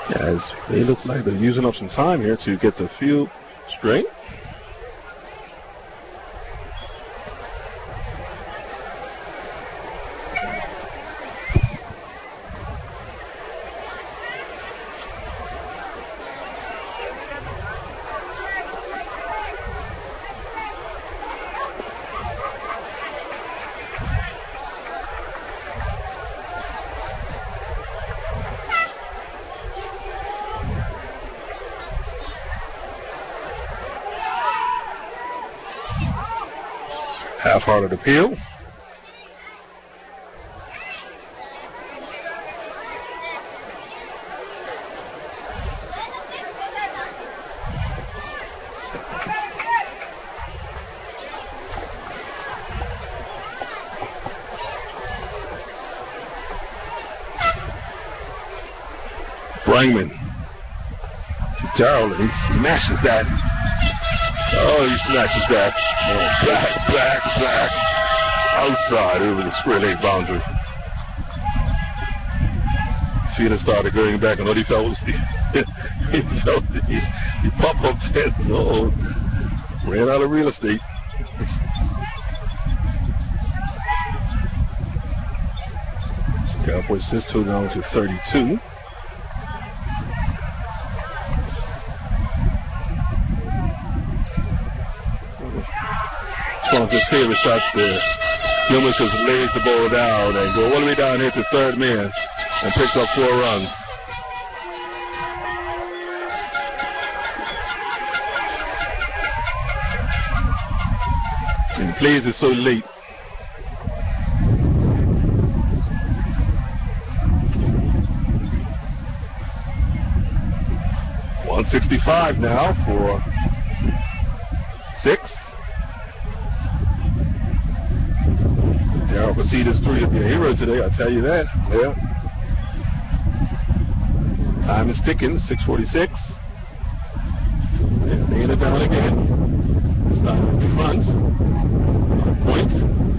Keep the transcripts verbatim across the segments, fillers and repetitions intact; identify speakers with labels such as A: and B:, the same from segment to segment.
A: As they look like they're using up some time here to get the field straight. Half-hearted appeal. Brangman. Darrell, he smashes that. Oh, he smashes that. Oh, back, back, back. Outside over the square leg boundary. Feeder started going back, and what he felt was the he felt the he pop up ten. Oh, ran out of real estate. So Cowboys just took down to thirty-two. One of his favorite shots there. Gilmer just lays the ball down and go all the way down here to third man and picks up four runs. And he plays it so late. one sixty-five now for six. Darrell Pacitas three to be a hero today, I'll tell you that. Yeah. Time is ticking, six forty-six. And laying it down again. This time in front. Points.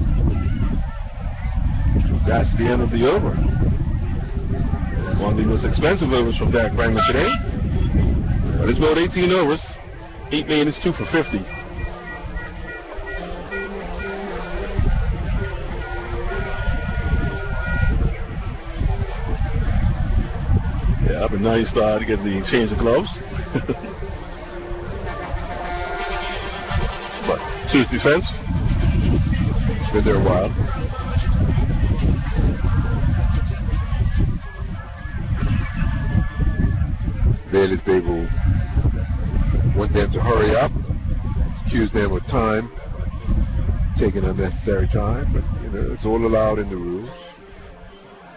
A: That's the end of the over. One of the most expensive overs from Dak Brangman today. But it's about eighteen overs. Eight million is two for fifty. Yeah, but now you start to get the change of gloves. But to his defense, it's been there a while. Bailey's Babel want them to hurry up, accuse them of time, taking unnecessary time, but you know it's all allowed in the rules.